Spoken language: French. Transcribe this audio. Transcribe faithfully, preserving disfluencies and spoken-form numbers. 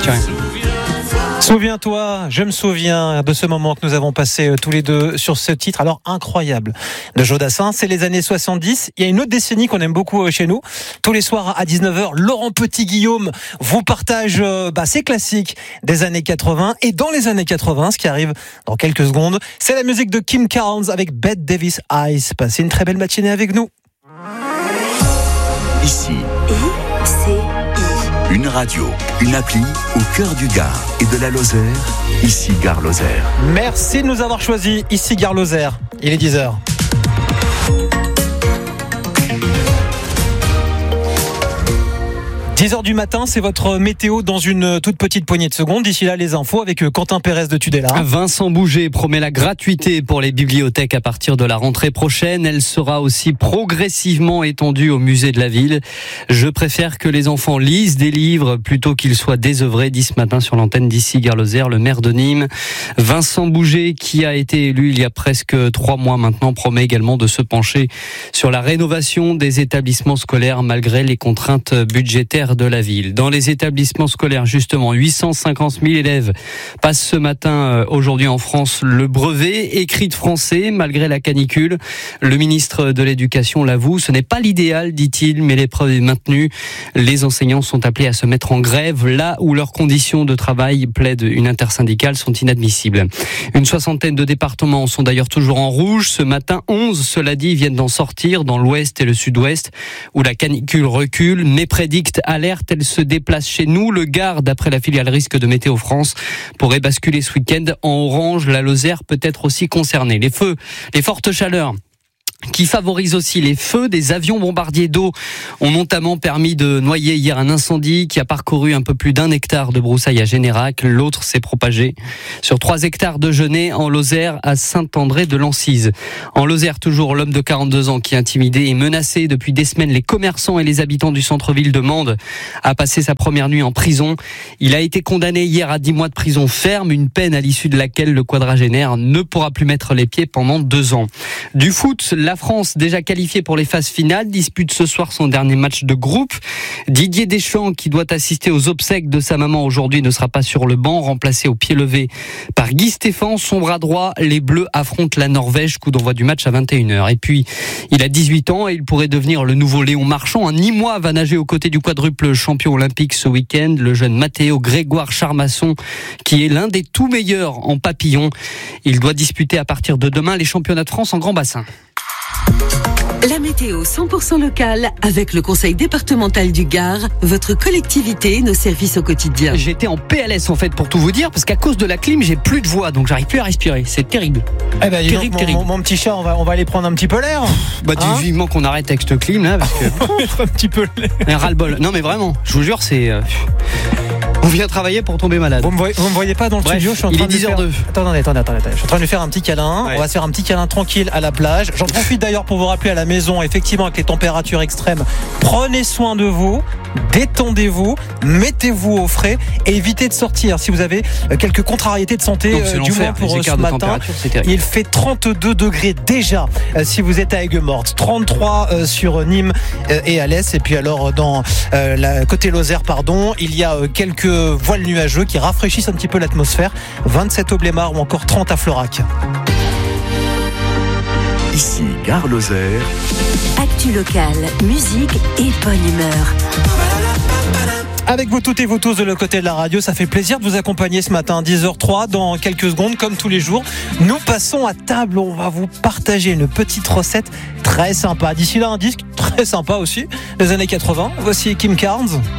plus rien. Souviens-toi, je me souviens de ce moment que nous avons passé tous les deux sur ce titre, alors incroyable, de Joe Dassin. C'est les années soixante-dix. Il y a une autre décennie qu'on aime beaucoup chez nous. Tous les soirs à dix-neuf heures, Laurent Petit-Guillaume vous partage bah, ses classiques des années quatre-vingts. Et dans les années quatre-vingts, ce qui arrive dans quelques secondes, c'est la musique de Kim Carnes avec Bette Davis Eyes. Passez une très belle matinée avec nous. Ici, I C I. une radio, une appli au cœur du Gard et de la Lozère. Ici Gare Lozère. Merci de nous avoir choisi. Ici Gare Lozère. Il est dix heures. dix heures du matin, c'est votre météo dans une toute petite poignée de secondes. D'ici là, les infos avec Quentin Pérez de Tudela. Vincent Bouget promet la gratuité pour les bibliothèques à partir de la rentrée prochaine. Elle sera aussi progressivement étendue au musée de la ville. Je préfère que les enfants lisent des livres plutôt qu'ils soient désœuvrés, dit ce matin sur l'antenne d'Ici Gare Lozère le maire de Nîmes. Vincent Bouget, qui a été élu il y a presque trois mois maintenant, promet également de se pencher sur la rénovation des établissements scolaires malgré les contraintes budgétaires de la ville. Dans les établissements scolaires, justement, huit cent cinquante mille élèves passent ce matin, euh, aujourd'hui en France, le brevet écrit de français, malgré la canicule. Le ministre de l'Éducation l'avoue, ce n'est pas l'idéal, dit-il, mais l'épreuve est maintenue. Les enseignants sont appelés à se mettre en grève, là où leurs conditions de travail, plaide une intersyndicale, sont inadmissibles. Une soixantaine de départements sont d'ailleurs toujours en rouge. Ce matin, onze, cela dit, viennent d'en sortir, dans l'ouest et le sud-ouest, où la canicule recule, mais prédicte à Alerte, elle se déplace chez nous. Le Gard, d'après la filiale risque de Météo France, pourrait basculer ce week-end en orange. La Lozère peut être aussi concernée. Les feux, les fortes chaleurs qui favorise aussi les feux. Des avions bombardiers d'eau ont notamment permis de noyer hier un incendie qui a parcouru un peu plus d'un hectare de broussailles à Générac. L'autre s'est propagé sur trois hectares de genêts en Lozère à Saint-André-de-Lancise. En Lozère, toujours, l'homme de quarante-deux ans qui intimidé et menacé depuis des semaines les commerçants et les habitants du centre-ville de Mende a passé sa première nuit en prison. Il a été condamné hier à dix mois de prison ferme, une peine à l'issue de laquelle le quadragénaire ne pourra plus mettre les pieds pendant deux ans. Du foot, la France, déjà qualifiée pour les phases finales, dispute ce soir son dernier match de groupe. Didier Deschamps, qui doit assister aux obsèques de sa maman aujourd'hui, ne sera pas sur le banc, remplacé au pied levé par Guy Stéphane. Son bras droit, les Bleus affrontent la Norvège, coup d'envoi du match à vingt et une heures. Et puis, il a dix-huit ans et il pourrait devenir le nouveau Léon Marchand. Un Nîmois va nager aux côtés du quadruple champion olympique ce week-end, le jeune Mathéo Grégoire Charmasson, qui est l'un des tout meilleurs en papillon. Il doit disputer à partir de demain les championnats de France en grand bassin. La météo cent pour cent locale avec le conseil départemental du Gard, votre collectivité, nos services au quotidien. J'étais en P L S en fait pour tout vous dire parce qu'à cause de la clim j'ai plus de voix donc j'arrive plus à respirer, c'est terrible. Eh ben, terrible, donc, terrible. Mon, mon petit chat, on va, on va aller prendre un petit peu l'air. Bah dis hein vivement qu'on arrête avec cette clim là parce que on va mettre un petit peu l'air. un ras-le-bol. Non mais vraiment, je vous jure c'est... Euh... On vient travailler pour tomber malade. Vous me voyez, vous me voyez pas dans le Bref, studio, je suis en il train est de dix heures deux. faire... Attendez, attendez, attendez, attendez. Je suis en train de lui faire un petit câlin. Ouais. On va se faire un petit câlin tranquille à la plage. J'en profite d'ailleurs pour vous rappeler à la maison, effectivement, avec les températures extrêmes, prenez soin de vous, détendez-vous, mettez-vous au frais et évitez de sortir si vous avez quelques contrariétés de santé. Donc, c'est du l'enfer. moins pour Les ce écarts de matin. température, c'est terrible. Il fait trente-deux degrés déjà si vous êtes à Aigues-Mortes, trente-trois sur Nîmes et Alès. Et puis alors dans euh, la côté Lozère, pardon, il y a quelques voiles nuageux qui rafraîchissent un petit peu l'atmosphère. vingt-sept au Blémard ou encore trente à Florac. Ici Gare Lozère. Actu locale, musique et bonne humeur. Avec vous toutes et vous tous de l'autre côté de la radio, ça fait plaisir de vous accompagner ce matin, dix heures trois, dans quelques secondes, comme tous les jours. Nous passons à table, on va vous partager une petite recette très sympa. D'ici là, un disque très sympa aussi, des années quatre-vingts. Voici Kim Carnes.